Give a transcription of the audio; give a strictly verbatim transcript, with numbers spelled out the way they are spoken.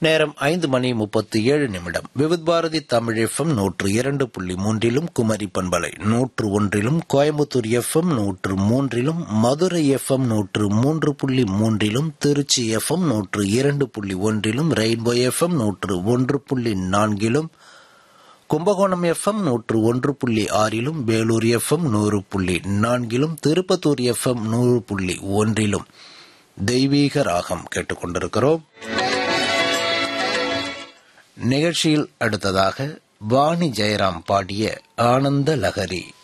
நேரம் ஐந்து மணி முப்பத்தி ஏழு நிமிடம். விவித் பாரதி தமிழ் எஃப்எம் நூற்று இரண்டு புள்ளி மூன்றிலும், குமரி பண்பலை நூற்று ஒன்றிலும், கோயம்புத்தூர் எஃப்எம் நூற்று மூன்றிலும், மதுரை எஃப்எம் நூற்று மூன்று புள்ளி மூன்றிலும், திருச்சி எஃப்எம் நூற்று இரண்டு புள்ளி ஒன்றிலும், ரெயின்போ எஃப்எம் நூற்று ஒன்று புள்ளி நான்கிலும், கும்பகோணம் எஃப்எம் நூற்று ஒன்று புள்ளி ஆறிலும், வேலூர் எஃப்எம் நூறு புள்ளி நான்கிலும், திருப்பத்தூர் எஃப்எம் நூறு புள்ளி ஒன்றிலும் தெய்வீக ராகம் கேட்டுக்கொண்டிருக்கிறோம். நிகழ்ச்சியில் அடுத்ததாக வாணி ஜெயராம் பாடிய ஆனந்த லகரி.